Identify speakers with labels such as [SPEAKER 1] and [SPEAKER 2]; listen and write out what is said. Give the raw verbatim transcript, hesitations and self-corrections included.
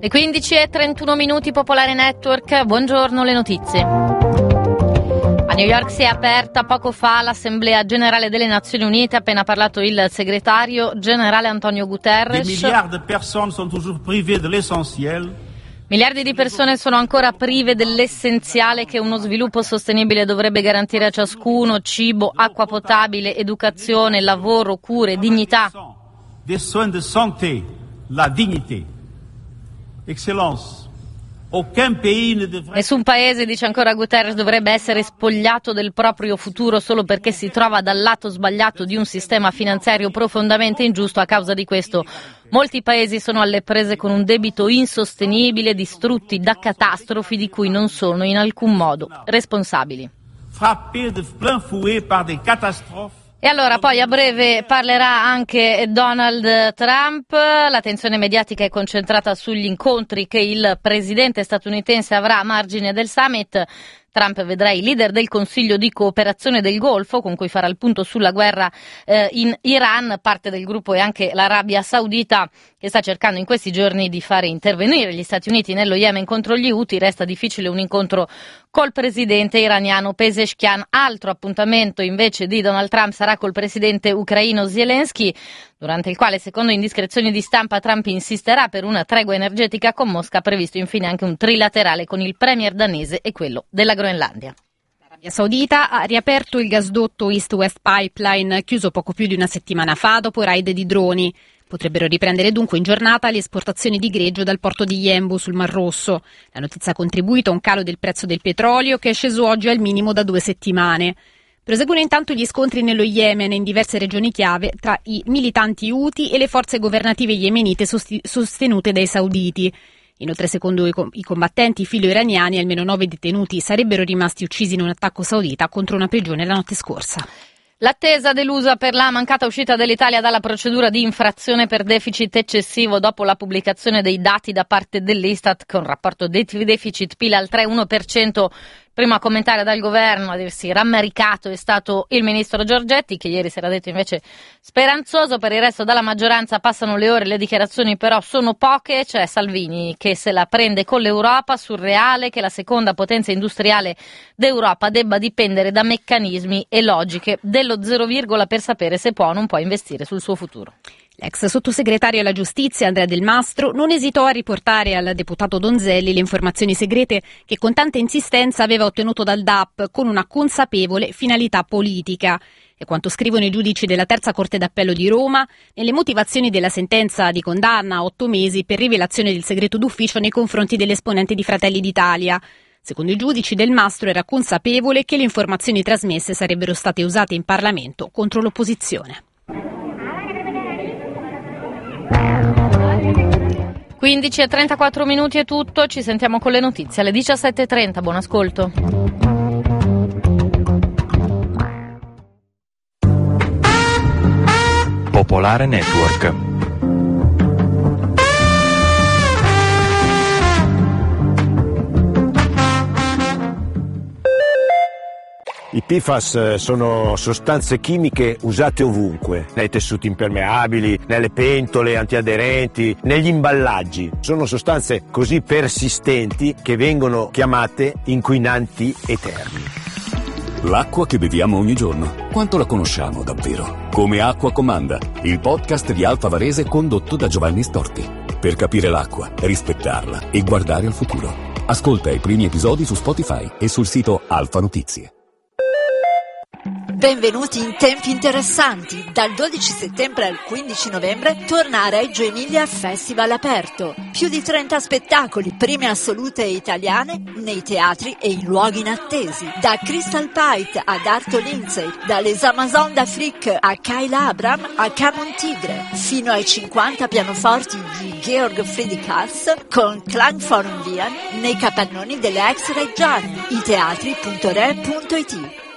[SPEAKER 1] Le quindici e trentuno minuti, Popolare Network, buongiorno, le notizie. A New York si è aperta poco fa l'Assemblea Generale delle Nazioni Unite, ha appena parlato il segretario generale Antonio Guterres.
[SPEAKER 2] Des milliards de personnes sont toujours privées de l'essentiel.
[SPEAKER 1] Miliardi di persone sono ancora prive dell'essenziale che uno sviluppo sostenibile dovrebbe garantire a ciascuno: cibo, acqua potabile, educazione, lavoro, cure, dignità.
[SPEAKER 2] Des soins de santé, la dignité. Excellence. Aucun pays ne devrait...
[SPEAKER 1] Nessun paese, dice ancora Guterres, dovrebbe essere spogliato del proprio futuro solo perché si trova dal lato sbagliato di un sistema finanziario profondamente ingiusto. A causa di questo molti paesi sono alle prese con un debito insostenibile, distrutti da catastrofi di cui non sono in alcun modo responsabili.
[SPEAKER 2] Frappés de plein fouet par des catastrophes.
[SPEAKER 1] E allora poi a breve parlerà anche Donald Trump. L'attenzione mediatica è concentrata sugli incontri che il presidente statunitense avrà a margine del summit. Trump vedrà i leader del Consiglio di cooperazione del Golfo, con cui farà il punto sulla guerra eh, in Iran. Parte del gruppo è anche l'Arabia Saudita, che sta cercando in questi giorni di fare intervenire gli Stati Uniti nello Yemen contro gli Houthi. Resta difficile un incontro col presidente iraniano Pezeshkian. Altro appuntamento invece di Donald Trump sarà col presidente ucraino Zelensky, durante il quale, secondo indiscrezioni di stampa, Trump insisterà per una tregua energetica con Mosca. Previsto infine anche un trilaterale con il premier danese e quello della Groenlandia.
[SPEAKER 3] L'Arabia Saudita ha riaperto il gasdotto East-West Pipeline, chiuso poco più di una settimana fa dopo raid di droni. Potrebbero riprendere dunque in giornata le esportazioni di greggio dal porto di Yanbu sul Mar Rosso. La notizia ha contribuito a un calo del prezzo del petrolio, che è sceso oggi al minimo da due settimane. Proseguono intanto gli scontri nello Yemen e in diverse regioni chiave tra i militanti Houthi e le forze governative yemenite sostenute dai sauditi. Inoltre, secondo i combattenti filo-iraniani, almeno nove detenuti sarebbero rimasti uccisi in un attacco saudita contro una prigione la notte scorsa.
[SPEAKER 1] L'attesa delusa per la mancata uscita dell'Italia dalla procedura di infrazione per deficit eccessivo dopo la pubblicazione dei dati da parte dell'Istat con rapporto deficit-P I L al tre virgola uno per cento. Primo a commentare dal governo, a dirsi rammaricato, è stato il ministro Giorgetti, che ieri si era detto invece speranzoso. Per il resto dalla maggioranza passano le ore, le dichiarazioni però sono poche. C'è Salvini che se la prende con l'Europa, surreale che la seconda potenza industriale d'Europa debba dipendere da meccanismi e logiche dello zero virgola per sapere se può o non può investire sul suo futuro.
[SPEAKER 3] L'ex sottosegretario alla giustizia Andrea Del Mastro non esitò a riportare al deputato Donzelli le informazioni segrete che con tanta insistenza aveva ottenuto dal D A P con una consapevole finalità politica. E quanto scrivono i giudici della Terza Corte d'Appello di Roma nelle motivazioni della sentenza di condanna a otto mesi per rivelazione del segreto d'ufficio nei confronti dell'esponente di Fratelli d'Italia. Secondo i giudici, Del Mastro era consapevole che le informazioni trasmesse sarebbero state usate in Parlamento contro l'opposizione.
[SPEAKER 1] quindici e trentaquattro minuti è tutto, ci sentiamo con le notizie alle diciassette e trenta, buon ascolto.
[SPEAKER 4] Popolare Network.
[SPEAKER 5] I P F A S sono sostanze chimiche usate ovunque, nei tessuti impermeabili, nelle pentole antiaderenti, negli imballaggi. Sono sostanze così persistenti che vengono chiamate inquinanti eterni.
[SPEAKER 6] L'acqua che beviamo ogni giorno, quanto la conosciamo davvero? Come Acqua Comanda, il podcast di Alfa Varese condotto da Giovanni Storti. Per capire l'acqua, rispettarla e guardare al futuro. Ascolta i primi episodi su Spotify e sul sito Alfa Notizie.
[SPEAKER 7] Benvenuti in tempi interessanti. Dal dodici settembre al quindici novembre torna a Reggio Emilia Festival aperto. Più di trenta spettacoli, prime assolute italiane, nei teatri e in luoghi inattesi. Da Crystal Pite ad Arto Lindsay, dalle Amazon d'Afrique a Kayla Abram a Camon Tigre, fino ai cinquanta pianoforti di Georg Friedrich Haas con Klangforum Wien nei capannoni delle ex Reggiane. i teatri punto re punto it.